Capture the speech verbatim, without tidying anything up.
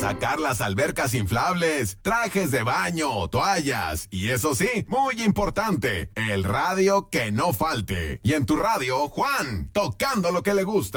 sacar las albercas inflables, trajes de baño, toallas y eso sí, muy importante, el radio que no falte. Y en tu radio, Juan, tocando lo que le gusta.